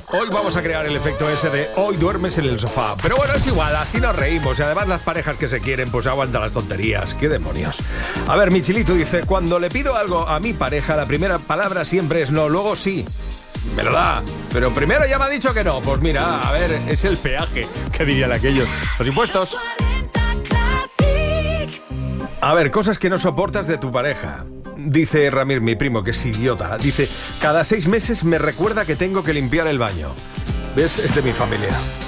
Hoy vamos a crear el efecto ese de hoy duermes en el sofá. Pero bueno, es igual, así nos reímos. Y además las parejas que se quieren pues aguantan las tonterías. ¡Qué demonios! A ver, Michilito dice, cuando le pido algo a mi pareja, la primera palabra siempre es no, luego sí. Me lo da, pero primero ya me ha dicho que no. Pues mira, a ver, es el peaje, que dirían aquellos. Los impuestos. A ver, cosas que no soportas de tu pareja. Dice Ramir, mi primo, que es idiota. Dice, cada 6 meses me recuerda que tengo que limpiar el baño. ¿Ves? Es de mi familia.